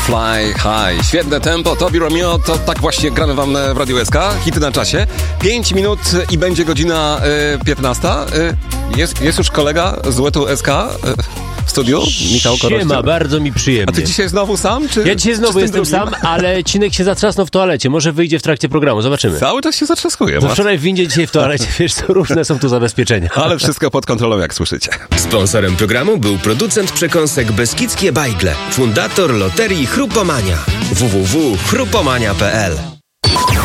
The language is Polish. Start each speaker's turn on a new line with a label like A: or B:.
A: Fly High. Świetne tempo, Tobi Romeo, to tak właśnie gramy wam w Radiu SK. Hity na czasie. 5 minut i będzie godzina 15. Jest już kolega z Łetu SK w studiu, Michał Korościel.
B: Siema, bardzo mi przyjemnie.
A: A ty dzisiaj znowu sam?
B: Ja dzisiaj znowu jestem sam, ale Cinek się zatrzasnął w toalecie. Może wyjdzie w trakcie programu, zobaczymy.
A: Cały czas się zatrzaskuje.
B: To wczoraj w windzie, dzisiaj w toalecie. Wiesz co, różne są tu zabezpieczenia.
A: Ale wszystko pod kontrolą, jak słyszycie.
C: Sponsorem programu był producent przekąsek Beskidzkie Bajgle, fundator loterii Chrupomania. www.chrupomania.pl